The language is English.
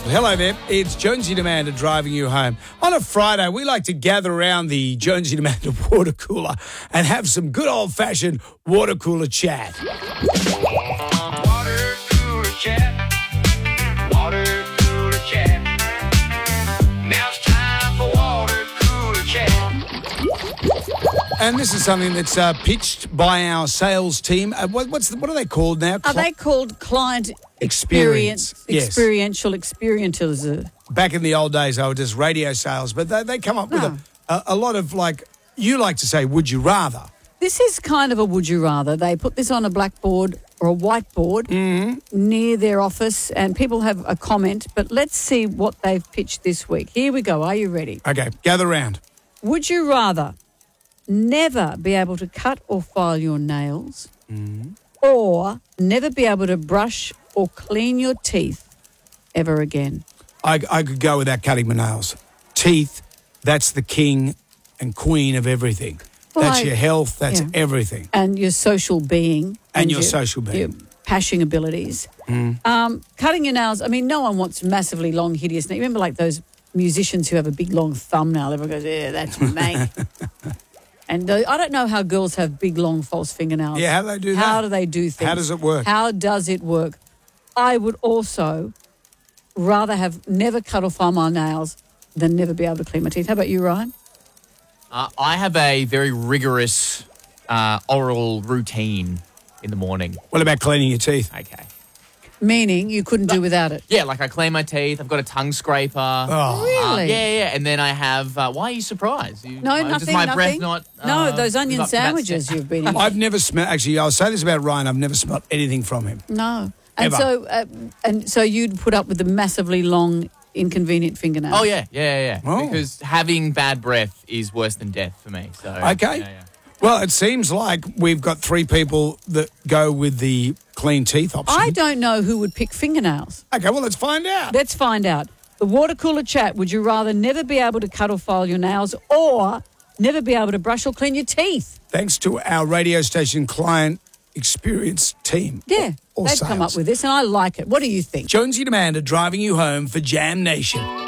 Hello there, it's Jonesy Demander driving you home. On a Friday, we like to gather around the Jonesy Demander water cooler and have some good old-fashioned water cooler chat. Water cooler chat. Water cooler chat. Now it's time for water cooler chat. And this is something that's pitched by our sales team. What are they called now? Are they called client Experience. Yes. Experiential. Back in the old days, they were just radio sales, but they come up with a lot of, like, you like to say, would you rather? This is kind of a would you rather. They put this on a blackboard or a whiteboard near their office and people have a comment, but let's see what they've pitched this week. Here we go. Are you ready? Okay, gather round. Would you rather never be able to cut or file your nails or never be able to brush or clean your teeth ever again? I could go without cutting my nails. Teeth, that's the king and queen of everything. That's your health, that's everything. And your social being. And your social being. Your pashing abilities. Cutting your nails, I mean, no one wants massively long, hideous nails. Remember like those musicians who have a big, long thumbnail? Everyone goes, yeah, that's me. And I don't know how girls have big, long, false fingernails. Yeah, how do they do that? How do they do things? How does it work? How does it work? I would also rather have never cut or file my nails than never be able to clean my teeth. How about you, Ryan? I have a very rigorous oral routine in the morning. What about cleaning your teeth? Okay. Meaning you couldn't do without it. Yeah, like I clean my teeth. I've got a tongue scraper. Oh. Really? Yeah. And then I have... why are you surprised? Nothing. Does my breath not... No, those onion live up to that sandwiches you've been eating. I've never smelled... Actually, I'll say this about Ryan. I've never smelled anything from him. No. And Ever. so you'd put up with the massively long, inconvenient fingernails. Oh, yeah. Oh. Because having bad breath is worse than death for me. So Okay. Yeah. Well, it seems like we've got three people that go with the clean teeth option. I don't know who would pick fingernails. Okay, well, let's find out. Let's find out. The water cooler chat. Would you rather never be able to cut or file your nails or never be able to brush or clean your teeth? Thanks to our radio station client experience team. Yeah, Or they've come up sales. with this and I like it. What do you think? Jonesy Demander driving you home for Jam Nation.